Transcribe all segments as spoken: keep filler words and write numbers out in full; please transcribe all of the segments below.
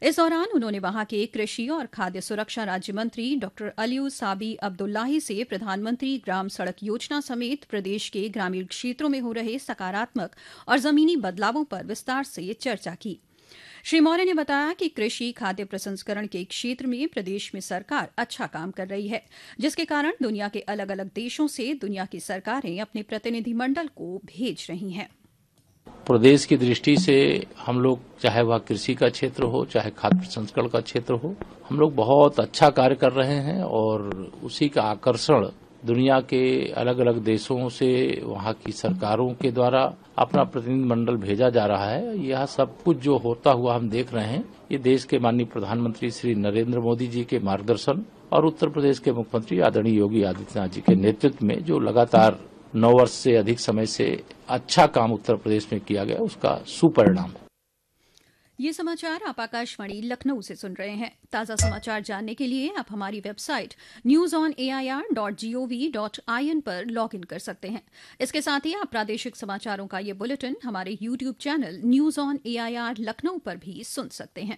इस दौरान उन्होंने वहां के कृषि और खाद्य सुरक्षा राज्य मंत्री डॉक्टर अलियू साबी अब्दुल्लाही से प्रधानमंत्री ग्राम सड़क योजना समेत प्रदेश के ग्रामीण क्षेत्रों में हो रहे सकारात्मक और जमीनी बदलावों पर विस्तार से चर्चा की। श्री मौर्य ने बताया कि कृषि खाद्य प्रसंस्करण के क्षेत्र में प्रदेश में सरकार अच्छा काम कर रही है, जिसके कारण दुनिया के अलग अलग देशों से दुनिया की सरकारें अपने प्रतिनिधिमंडल को भेज रही हैं। प्रदेश की दृष्टि से हम लोग, चाहे वह कृषि का क्षेत्र हो, चाहे खाद्य प्रसंस्करण का क्षेत्र हो, हम लोग बहुत अच्छा कार्य कर रहे हैं और उसी का आकर्षण दुनिया के अलग अलग देशों से वहां की सरकारों के द्वारा अपना प्रतिनिधिमंडल भेजा जा रहा है। यह सब कुछ जो होता हुआ हम देख रहे हैं, ये देश के माननीय प्रधानमंत्री श्री नरेंद्र मोदी जी के मार्गदर्शन और उत्तर प्रदेश के मुख्यमंत्री आदरणीय योगी आदित्यनाथ जी के नेतृत्व में जो लगातार नौ वर्ष से अधिक समय से अच्छा काम उत्तर प्रदेश में किया गया, उसका सुपरिणाम है। ये समाचार आप आकाशवाणी लखनऊ से सुन रहे हैं। ताज़ा समाचार जानने के लिए आप हमारी website news on A I R dot G O V dot I N पर लॉग इन कर सकते हैं। इसके साथ ही आप प्रादेशिक समाचारों का ये बुलेटिन हमारे YouTube channel news on A I R Lucknow पर भी सुन सकते हैं।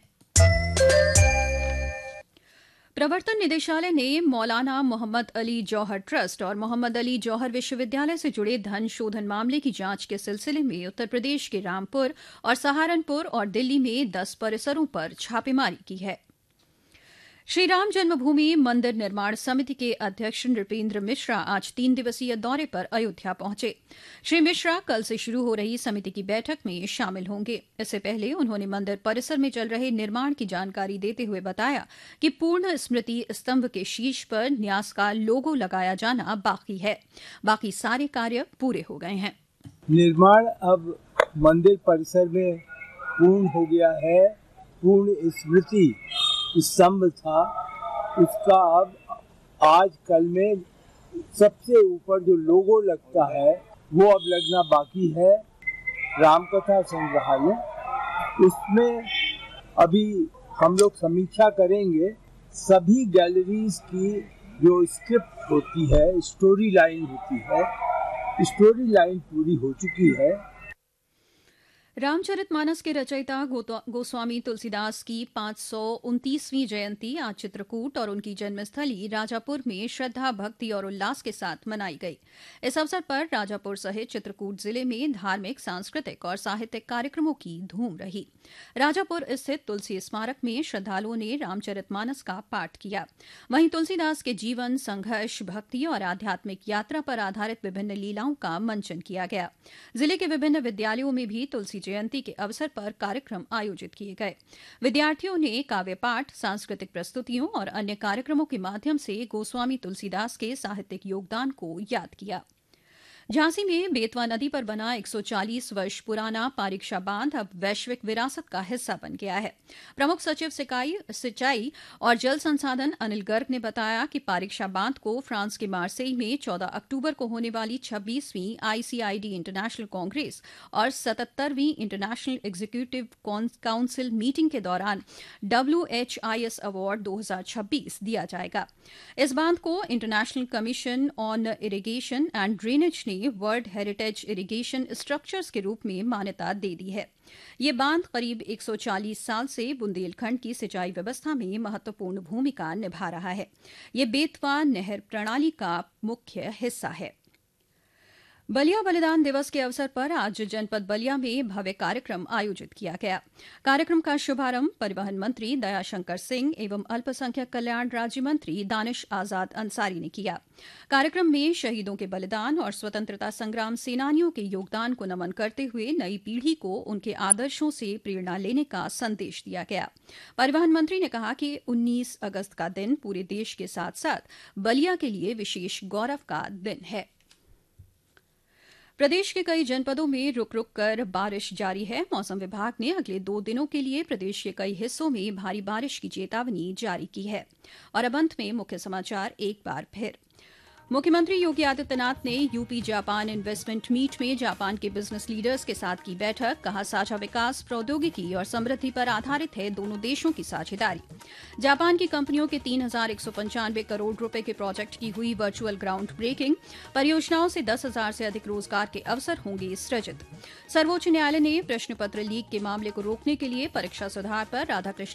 प्रवर्तन निदेशालय ने मौलाना मोहम्मद अली जौहर ट्रस्ट और मोहम्मद अली जौहर विश्वविद्यालय से जुड़े धन शोधन मामले की जांच के सिलसिले में उत्तर प्रदेश के रामपुर और सहारनपुर और दिल्ली में दस परिसरों पर छापेमारी की है। श्री राम जन्मभूमि मंदिर निर्माण समिति के अध्यक्ष नृपेंद्र मिश्रा आज तीन दिवसीय दौरे पर अयोध्या पहुंचे। श्री मिश्रा कल से शुरू हो रही समिति की बैठक में शामिल होंगे। इससे पहले उन्होंने मंदिर परिसर में चल रहे निर्माण की जानकारी देते हुए बताया कि पूर्ण स्मृति स्तंभ के शीर्ष पर न्यास का लोगो लगाया जाना बाकी है। बाकी सारे कार्य पूरे हो गए हैं। निर्माण अब मंदिर परिसर में पूर्ण हो गया है। पूर्ण स्मृति स्तंभ था, उसका अब आज कल में सबसे ऊपर जो लोगो लगता है वो अब लगना बाकी है। रामकथा संग्रहालय, उसमें अभी हम लोग समीक्षा करेंगे। सभी गैलरीज की जो स्क्रिप्ट होती है, स्टोरी लाइन होती है, स्टोरी लाइन पूरी हो चुकी है। रामचरितमानस के रचयिता गोस्वामी तुलसीदास की पांच सौ उनतीसवीं जयंती आज चित्रकूट और उनकी जन्मस्थली राजापुर में श्रद्धा, भक्ति और उल्लास के साथ मनाई गई। इस अवसर पर राजापुर सहित चित्रकूट जिले में धार्मिक, सांस्कृतिक और साहित्यिक कार्यक्रमों की धूम रही। राजापुर स्थित तुलसी स्मारक में श्रद्धालुओं ने रामचरितमानस का पाठ किया। वहीं तुलसीदास के जीवन, संघर्ष, भक्ति और आध्यात्मिक यात्रा पर आधारित विभिन्न लीलाओं का मंचन किया गया। जिले के विभिन्न विद्यालयों में भी तुलसी जयंती के अवसर पर कार्यक्रम आयोजित किए गए। विद्यार्थियों ने काव्य पाठ, सांस्कृतिक प्रस्तुतियों और अन्य कार्यक्रमों के माध्यम से गोस्वामी तुलसीदास के साहित्यिक योगदान को याद किया। झांसी में बेतवा नदी पर बना एक सौ चालीस वर्ष पुराना पारीक्षा बांध अब वैश्विक विरासत का हिस्सा बन गया है। प्रमुख सचिव सिंचाई और जल संसाधन अनिल गर्ग ने बताया कि पारीक्षा बांध को फ्रांस के मार्सेई में चौदह अक्टूबर को होने वाली छब्बीसवीं आईसीआईडी इंटरनेशनल कांग्रेस और सतहत्तरवीं इंटरनेशनल एग्जीक्यूटिव काउंसिल मीटिंग के दौरान डब्ल्यूएचआईएस अवार्ड दो हज़ार छब्बीस दिया जाएगा। इस बांध को international commission on irrigation and drainage ने वर्ल्ड हेरिटेज इरिगेशन स्ट्रक्चर्स के रूप में मान्यता दे दी है। ये बांध करीब एक सौ चालीस साल से बुंदेलखंड की सिंचाई व्यवस्था में महत्वपूर्ण भूमिका निभा रहा है। ये बेतवा नहर प्रणाली का मुख्य हिस्सा है। बलिया बलिदान दिवस के अवसर पर आज जनपद बलिया में भव्य कार्यक्रम आयोजित किया गया। कार्यक्रम का शुभारंभ परिवहन मंत्री दयाशंकर सिंह एवं अल्पसंख्यक कल्याण राज्य मंत्री दानिश आजाद अंसारी ने किया। कार्यक्रम में शहीदों के बलिदान और स्वतंत्रता संग्राम सेनानियों के योगदान को नमन करते हुए नई पीढ़ी को उनके आदर्शों से प्रेरणा लेने का संदेश दिया गया। परिवहन मंत्री ने कहा कि उन्नीस अगस्त का दिन पूरे देश के साथ साथ बलिया के लिए विशेष गौरव का दिन है। प्रदेश के कई जनपदों में रुक रुक कर बारिश जारी है। मौसम विभाग ने अगले दो दिनों के लिए प्रदेश के कई हिस्सों में भारी बारिश की चेतावनी जारी की है। और अब अंत में मुख्य समाचार एक बार फिर। मुख्यमंत्री योगी आदित्यनाथ ने यूपी जापान इन्वेस्टमेंट मीट में जापान के बिजनेस लीडर्स के साथ की बैठक। कहा, साझा विकास, प्रौद्योगिकी और समृद्धि पर आधारित है दोनों देशों की साझेदारी। जापान की कंपनियों के तीन हजार एक सौ पंचानवे करोड़ रुपए के प्रोजेक्ट की हुई वर्चुअल ग्राउंड ब्रेकिंग। परियोजनाओं से दस हजार से अधिक रोजगार के अवसर होंगे सृजित। सर्वोच्च न्यायालय ने प्रश्न पत्र लीक के मामले को रोकने के लिए परीक्षा सुधार पर राधाकृष्ण